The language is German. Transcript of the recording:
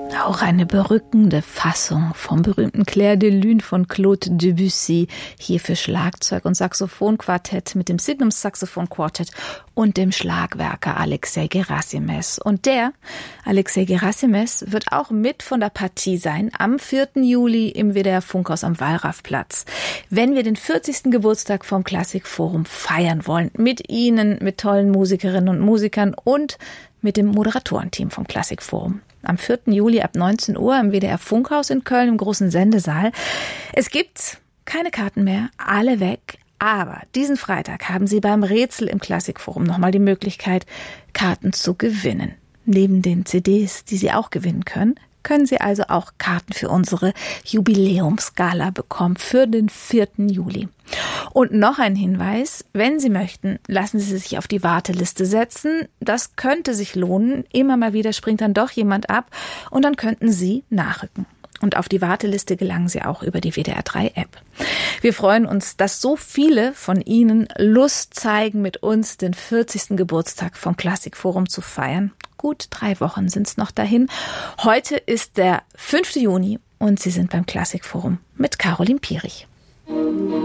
Auch eine berückende Fassung vom berühmten Clair de Lune von Claude Debussy, hier für Schlagzeug und Saxophonquartett mit dem Signums Saxophon Quartet und dem Schlagwerker Alexei Gerasimes. Und der, Alexei Gerasimes, wird auch mit von der Partie sein am 4. Juli im WDR Funkhaus am Wallrafplatz, wenn wir den 40. Geburtstag vom Klassikforum feiern wollen. Mit Ihnen, mit tollen Musikerinnen und Musikern und mit dem Moderatorenteam vom Klassikforum. Am 4. Juli ab 19 Uhr im WDR Funkhaus in Köln im großen Sendesaal. Es gibt keine Karten mehr, alle weg. Aber diesen Freitag haben Sie beim Rätsel im Klassikforum nochmal die Möglichkeit, Karten zu gewinnen. Neben den CDs, die Sie auch gewinnen können Sie also auch Karten für unsere Jubiläumsgala bekommen für den 4. Juli. Und noch ein Hinweis, wenn Sie möchten, lassen Sie sich auf die Warteliste setzen. Das könnte sich lohnen. Immer mal wieder springt dann doch jemand ab und dann könnten Sie nachrücken. Und auf die Warteliste gelangen Sie auch über die WDR 3 App. Wir freuen uns, dass so viele von Ihnen Lust zeigen, mit uns den 40. Geburtstag vom Klassikforum zu feiern. Gut 3 Wochen sind es noch dahin. Heute ist der 5. Juni und Sie sind beim Klassikforum mit Caroline Pierich.